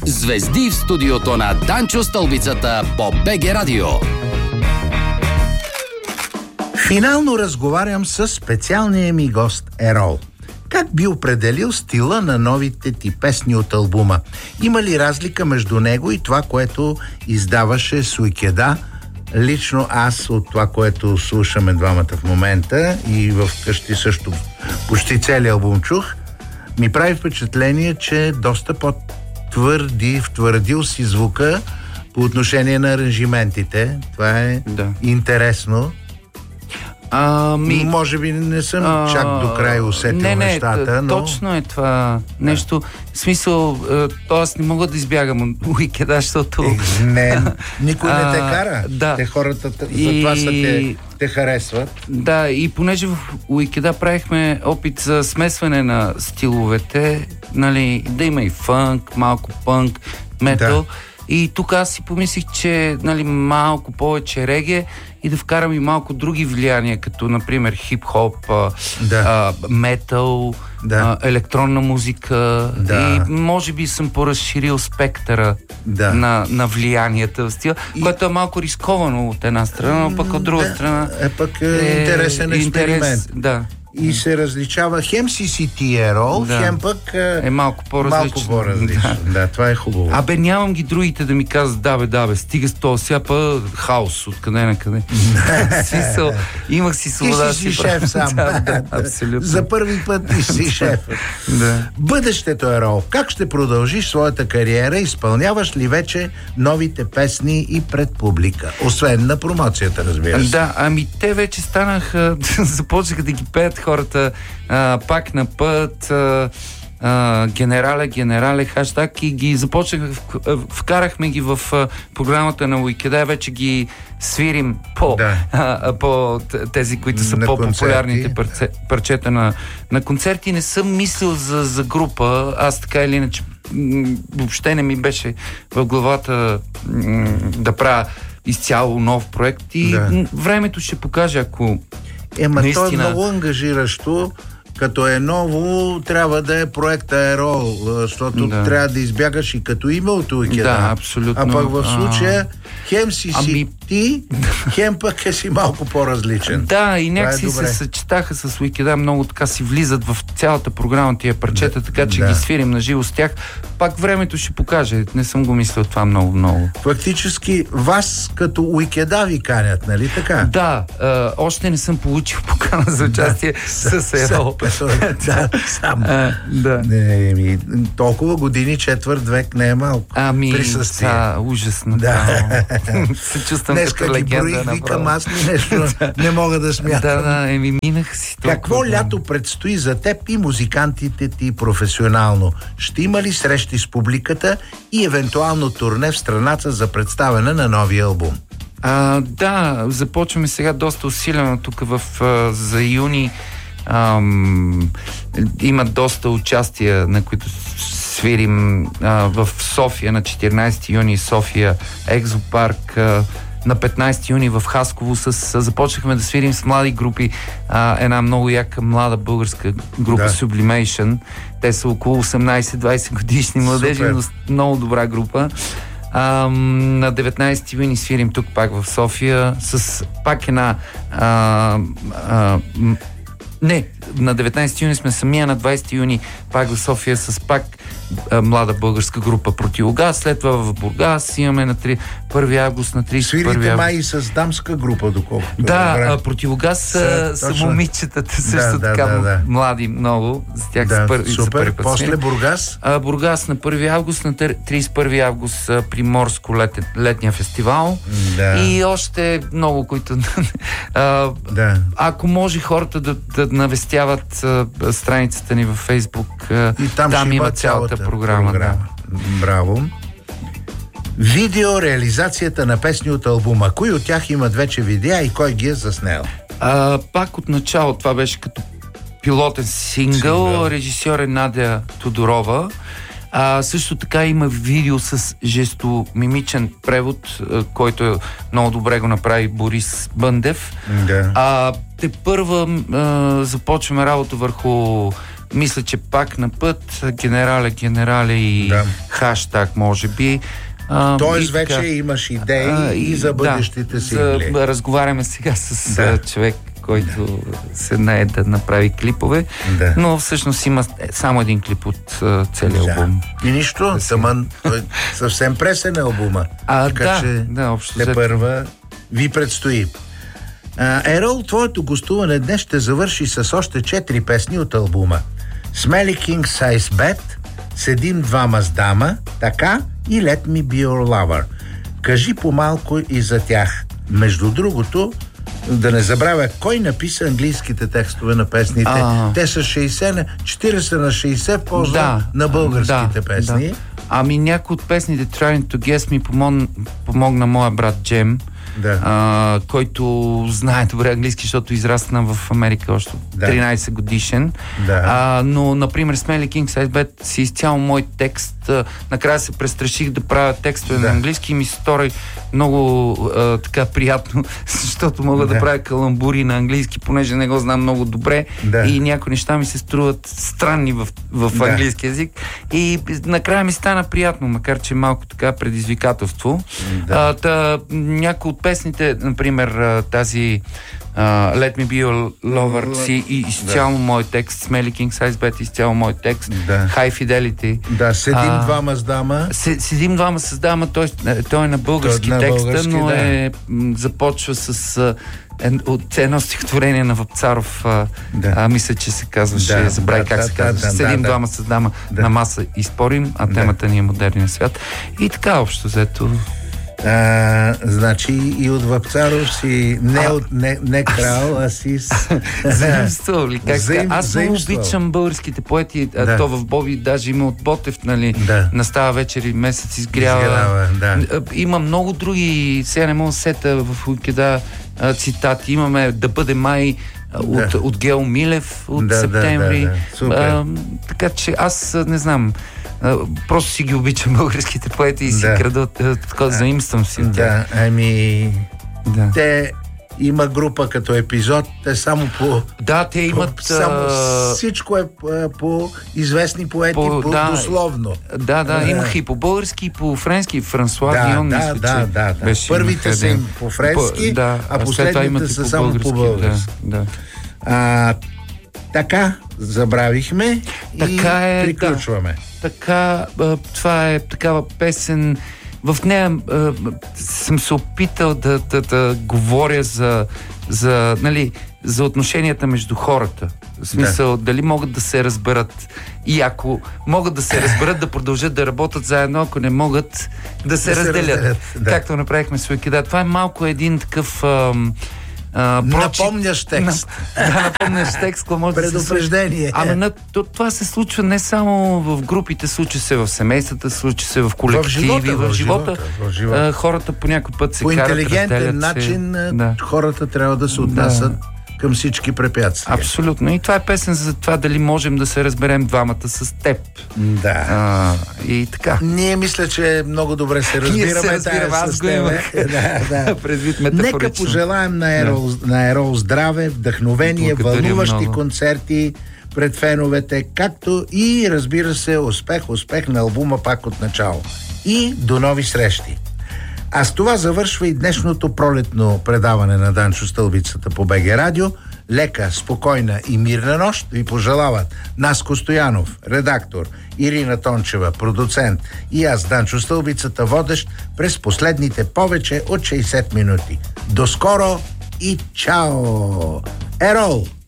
Звезди в студиото на Данчо Стълбицата по БГ Радио. Финално разговарям с специалния ми гост Ерол. Как би определил стила на новите ти песни от албума? Има ли разлика между него и това, което издаваше Суикеда? Лично аз от това, което слушаме двамата в момента и в къщи също почти целият албум чух, ми прави впечатление, че е доста втвърдил си звука по отношение на аранжиментите. Това е интересно. Може би не съм чак до край усетил нещата, но... точно е това нещо. В смисъл, т.е. не мога да избягам от Уикеда, защото... никой не те кара. Те хората за това те харесват. Да, и понеже в Уикеда правихме опит за смесване на стиловете, нали, да има и фънк, малко пънк, метал. И тук аз си помислих, че малко повече реге и да вкарам и малко други влияния, като например хип-хоп, метал, електронна музика. И може би съм поразширил спектъра на влиянията в стила, което е малко рисковано от една страна, но пък от друга страна интересен експеримент. И се различава хем си Ерол, хем пък е малко по-различно. Да, това е хубаво. Абе, нямам ги другите да ми казват, да, стига с този сяпа хаос, откъде на къде. Смисъл, имах си свобода. Ти си шеф сам. Абсолютно. За първи път ти си шеф. Бъдещето, Ерол, как ще продължиш своята кариера? Изпълняваш ли вече новите песни и пред публика? Освен на промоцията, разбира се. Да, те вече станаха, започнаха да ги пеят хората, пак на път, генерале, хаштаг, и ги започнаха, вкарахме ги в програмата на Уикеда, вече ги свирим по тези, които са по-популярните парчета на концерти. Не съм мислил за група, аз така или иначе въобще не ми беше в главата да правя изцяло нов проект и времето ще покаже, ако наистина... То е много ангажиращо. Като е ново, трябва да е проекта Ерол, защото трябва да избягаш и като име от Уикеда. Да, абсолютно. А пък в случая хем си ти, хем пък си малко по-различен. Да, и някакси се съчетаха с Уикеда, много така си влизат в цялата програма тия парчета, така че ги свирим на живо с тях. Пак времето ще покаже. Не съм го мислил това много. Фактически вас като Уикеда ви канят, нали така? Да, още не съм получил покана за участие с Ерол. Сам. Толкова години, четвърт век не е малко. Присъствие. Ужасно. Се чувствам като легенда. Днеска ги броих, викам, аз нещо не мога да смятам. Минах си толкова. Какво лято предстои за теб и музикантите ти професионално? Ще има ли срещи с публиката и евентуално турне в страната за представяне на новия албум? Започваме сега доста усилено тук за юни. Има доста участия, на които свирим в София на 14 юни, София Екзопарк, на 15 юни в Хасково започнахме да свирим с млади групи, една много яка млада българска група Sublimation. Те са около 18-20 годишни младежи, но много добра група. На 19 юни свирим тук пак в София с пак една на 19 юни сме самия, на 20 юни пак в София с пак млада българска група Противогаз, след това в Бургас имаме на 1 август, на 31 август. Свирите май и с дамска група, доколкото. Противогаз са момичетата също така млади много, с тях за първи път. После Бургас? Бургас на 1 август, на 31 август Приморско летния фестивал и още много, които ако може хората да навестяват страницата ни във Фейсбук, и там има цялата програма. Браво! Видео реализацията на песни от албума. Кои от тях имат вече видеа и кой ги е заснел? Пак от начало това беше като пилотен сингъл. Режисьор е Надя Тодорова. Също така има видео с жестомимичен превод, който много добре го направи Борис Бъндев. Те първа започваме работа върху Мисля, че пак на път генерале и хаштаг, може би. Тоест вече имаш идеи и за бъдещите сингли. Разговаряме сега с човек, който се нае да направи клипове, но всъщност има само един клип от целия албум. И нищо, съвсем пресен албума. Така че първа ви предстои. Ерол, твоето гостуване днес ще завърши с още 4 песни от албума. Smelly King Size Bed, Седим двама с дама, така и Let Me Be Your Lover. Кажи по-малко и за тях. Между другото, да не забравя, кой написа английските текстове на песните? Те са 40 на 60 в полза на българските песни. Ами някои от песните Trying to Guess ми помогна моя брат Джем, който знае добре английски, защото израсна в Америка още 13 годишен. Но, например, Smelly King Size Bed си изцяло мой текст. Накрая се престраших да правя текстове на английски и ми се стори много така приятно, защото мога да правя каламбури на английски, понеже не го знам много добре и някои неща ми се струват странни в английски язик. И накрая ми стана приятно, макар че малко така предизвикателство. Някои от песните, например, тази Let Me Be Your Lover си изцяло мой текст, Smelly King Size Bed изцяло мой текст, High Fidelity. Седим двама с дама. Седим двама с дама, той е на български текста, но започва с от едно стихотворение на Вапцаров, мисля, че се казваше, забравя как се казва. Седим двама с дама на маса и спорим, а темата ни е модерния свят. И така общо взето. Значи и от Вапцаров си не крал, а си заимствал ли? Аз много обичам българските поети. То в Боби даже има от Ботев, нали? Настава вечер и месец изгрява. Има много други, сега не мога да сета в Уикеда цитати. Имаме Да бъде май от Гео Милев от септември. Така че аз не знам. Просто си ги обичам българските поети и си крадат, така заимствам си от тях. Те има група като епизод, те само по... те имат... всичко е по известни поети, дословно. Имах и по български, и по френски. Франсуа Вион, мисля, че беше. Първите са им по френски, а последните са само по български. Така, забравихме и приключваме. Така, това е такава песен. В нея съм се опитал да говоря за отношенията между хората. В смисъл, дали могат да се разберат. И ако могат да се разберат, да продължат да работят заедно, ако не могат да се разделят. Както направихме с Уикеда. Това е малко един такъв... напомняш текст. Напомняш текст, може предупреждение. Това се случва не само в групите, случва се в семействата, случва се в колективи, в живота. Хората по някой път се карат, разделят се. По интелигентен начин хората трябва да се отнасят към всички препятствия. Абсолютно. И това е песен за това дали можем да се разберем двамата с теб. И така. Ние мисля, че много добре се разбираме. Аз го имах. Предвид метафорично. Нека пожелаем на Ерол здраве, вдъхновение, вълнуващи концерти пред феновете, както и, разбира се, успех на албума пак от начало. И до нови срещи! А с това завършва и днешното пролетно предаване на Данчо Стълбицата по БГ Радио. Лека, спокойна и мирна нощ ви пожелават Наско Стоянов, редактор, Ирина Тончева, продуцент, и аз, Данчо Стълбицата, водещ през последните повече от 60 минути. До скоро и чао! Ерол!